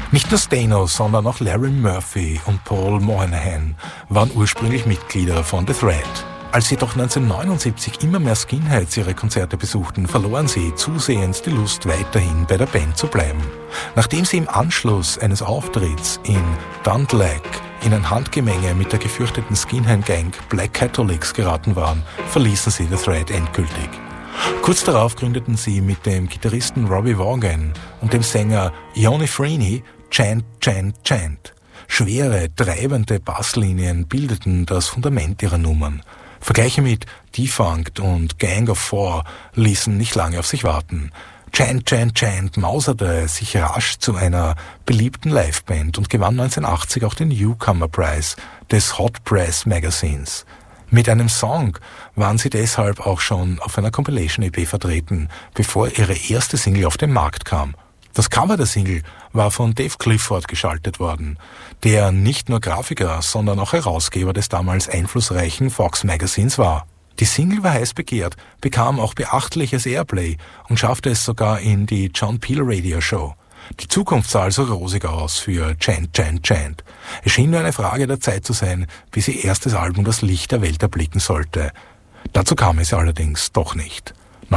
Nicht nur Stano, sondern auch Larry Murphy und Paul Moynihan waren ursprünglich Mitglieder von The Thread. Als jedoch 1979 immer mehr Skinheads ihre Konzerte besuchten, verloren sie zusehends die Lust, weiterhin bei der Band zu bleiben. Nachdem sie im Anschluss eines Auftritts in Dundalk in ein Handgemenge mit der gefürchteten Skinhead-Gang Black Catholics geraten waren, verließen sie The Thread endgültig. Kurz darauf gründeten sie mit dem Gitarristen Robbie Vaughan und dem Sänger Ione Freeney Chant, Chant, Chant. Schwere, treibende Basslinien bildeten das Fundament ihrer Nummern. Vergleiche mit Defunct und Gang of Four ließen nicht lange auf sich warten. Chant, Chant, Chant mauserte sich rasch zu einer beliebten Liveband und gewann 1980 auch den Newcomer Prize des Hot Press Magazines. Mit einem Song waren sie deshalb auch schon auf einer Compilation-EP vertreten, bevor ihre erste Single auf den Markt kam. Das Cover der Single war von Dave Clifford gestaltet worden, der nicht nur Grafiker, sondern auch Herausgeber des damals einflussreichen Fox Magazins war. Die Single war heiß begehrt, bekam auch beachtliches Airplay und schaffte es sogar in die John Peel Radio Show. Die Zukunft sah also rosig aus für Chant, Chant, Chant. Es schien nur eine Frage der Zeit zu sein, bis ihr erstes Album das Licht der Welt erblicken sollte. Dazu kam es allerdings doch nicht.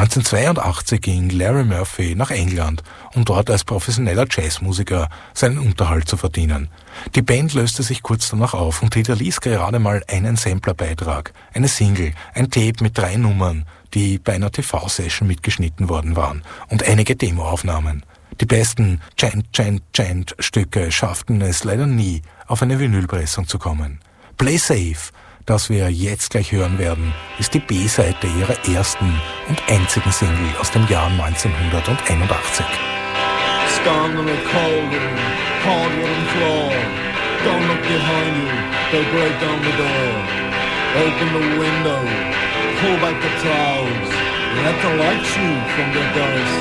1982 ging Larry Murphy nach England, um dort als professioneller Jazzmusiker seinen Unterhalt zu verdienen. Die Band löste sich kurz danach auf und hinterließ gerade mal einen Samplerbeitrag, eine Single, ein Tape mit 3 Nummern, die bei einer TV-Session mitgeschnitten worden waren und einige Demoaufnahmen. Die besten Chant, Chant, Chant Stücke schafften es leider nie, auf eine Vinylpressung zu kommen. Play Safe, das wir jetzt gleich hören werden, ist die B-Seite ihrer ersten und einzigen Single aus dem Jahr 1981. Stand on a cold and hard-wooden floor. Don't look behind you, they'll break down the door. Open the window, pull back the clouds. Let the light shoot from the dust.